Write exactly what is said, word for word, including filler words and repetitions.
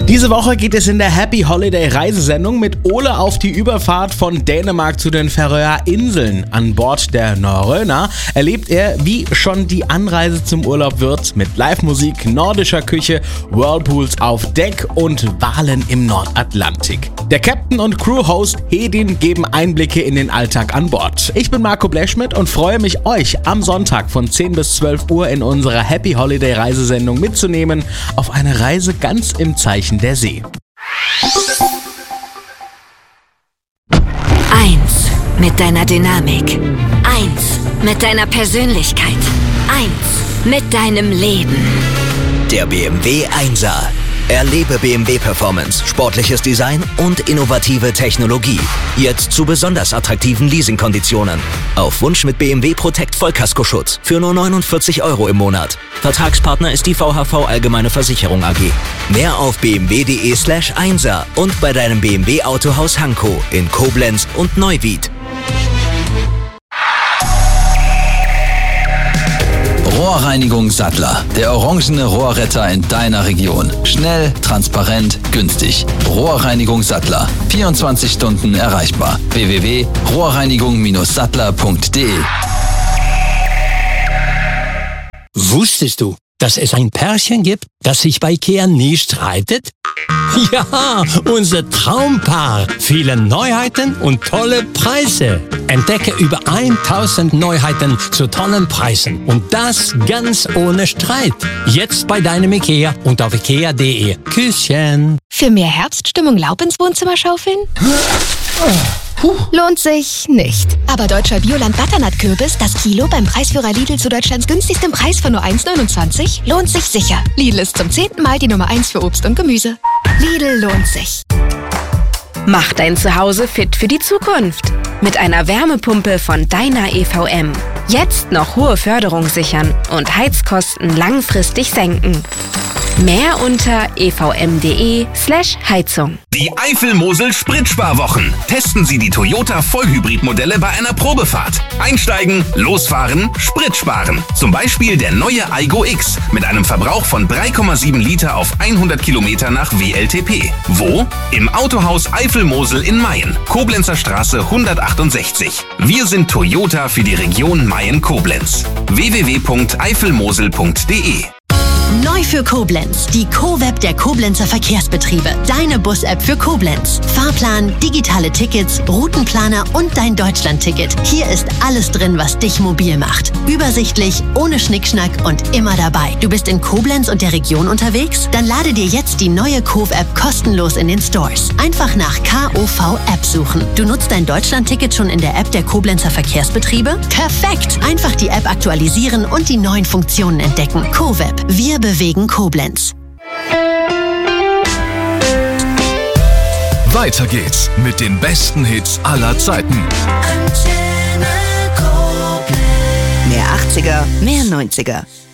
Diese Woche geht es in der Happy Holiday Reisesendung mit Ole auf die Überfahrt von Dänemark zu den Färöer Inseln. An Bord der Norröna erlebt er, wie schon die Anreise zum Urlaub wird, mit Live-Musik, nordischer Küche, Whirlpools auf Deck und Walen im Nordatlantik. Der Captain und Crew-Host Hedin geben Einblicke in den Alltag an Bord. Ich bin Marco Blechschmidt und freue mich, euch am Sonntag von zehn bis zwölf Uhr in unserer Happy Holiday Reisesendung mitzunehmen auf eine Reise ganz im Zeichen der See. Eins mit deiner Dynamik. Eins mit deiner Persönlichkeit. Eins mit deinem Leben. Der B M W Einser. Erlebe B M W Performance, sportliches Design und innovative Technologie. Jetzt zu besonders attraktiven Leasingkonditionen. Auf Wunsch mit B M W Protect Vollkaskoschutz für nur neunundvierzig Euro im Monat. Vertragspartner ist die V H V Allgemeine Versicherung A G. Mehr auf bmw.de slash Einser und bei deinem B M W Autohaus Hanko in Koblenz und Neuwied. Rohrreinigung Sattler. Der orangene Rohrretter in deiner Region. Schnell, transparent, günstig. Rohrreinigung Sattler. vierundzwanzig Stunden erreichbar. w w w punkt rohrreinigung sattler punkt de. Wusstest du, dass es ein Pärchen gibt, das sich bei IKEA nie streitet? Ja, unser Traumpaar. Viele Neuheiten und tolle Preise. Entdecke über tausend Neuheiten zu tollen Preisen. Und das ganz ohne Streit. Jetzt bei deinem IKEA und auf ikea punkt de. Küsschen. Für mehr Herbststimmung Laub ins Wohnzimmer schaufeln? Lohnt sich nicht. Aber deutscher Bioland-Butternut-Kürbis, das Kilo beim Preisführer Lidl zu Deutschlands günstigstem Preis von nur eins neunundzwanzig, lohnt sich sicher. Lidl ist zum zehnten Mal die Nummer eins für Obst und Gemüse. Lidl lohnt sich. Mach dein Zuhause fit für die Zukunft. Mit einer Wärmepumpe von Dyna E V M. Jetzt noch hohe Förderung sichern und Heizkosten langfristig senken. Mehr unter evm.de slash Heizung. Die Eifel-Mosel-Spritsparwochen. Testen Sie die Toyota Vollhybrid-Modelle bei einer Probefahrt. Einsteigen, losfahren, Sprit sparen. Zum Beispiel der neue Aygo X mit einem Verbrauch von drei Komma sieben Liter auf hundert Kilometer nach W L T P. Wo? Im Autohaus Eifel-Mosel in Mayen, Koblenzer Straße hundertachtundsechzig. Wir sind Toyota für die Region Mayen-Koblenz. w w w punkt eifelmosel punkt de. Neu für Koblenz, die CoWeb der Koblenzer Verkehrsbetriebe. Deine Bus-App für Koblenz. Fahrplan, digitale Tickets, Routenplaner und dein Deutschland-Ticket. Hier ist alles drin, was dich mobil macht. Übersichtlich, ohne Schnickschnack und immer dabei. Du bist in Koblenz und der Region unterwegs? Dann lade dir jetzt die neue CoV-App kostenlos in den Stores. Einfach nach K O V-App suchen. Du nutzt dein Deutschland-Ticket schon in der App der Koblenzer Verkehrsbetriebe? Perfekt! Einfach die App aktualisieren und die neuen Funktionen entdecken. CoWeb. Wir bewegen Koblenz. Weiter geht's mit den besten Hits aller Zeiten. Mehr achtziger, mehr neunziger.